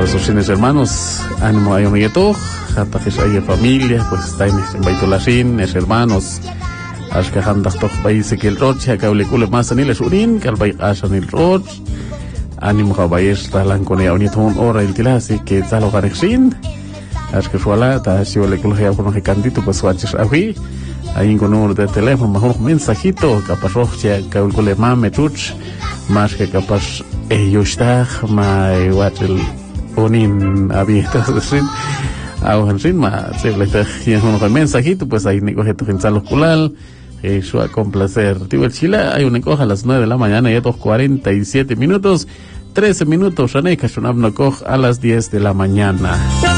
Por sus fines hermanos, ánimo a amigueto, hasta que se haya familia, pues está en Baitolasin, es hermanos. Ashka handak tok país que el roche, acá le cule más anil es urin, que al bay asan el roche. Ánimo a bayes talan con ella unito un hora el tilasi que talo garexin. Ashka suala, ta si le cule ya con candito pues suanches ahui. Ahí con número de teléfono, mejor mensajito, capaz roche, que el cule mame chuch, más que capaz yushtag, ma watel unin abiertas sin. Aún sin más, se le está haciendo un mensajito, pues ahí negocio tu gente culal. Eso con placer. Tío el Chile, hay una coja a las 9 de la mañana y a 2:47 minutos. 13 minutos, René Cachonab no coja a las 10 de la mañana.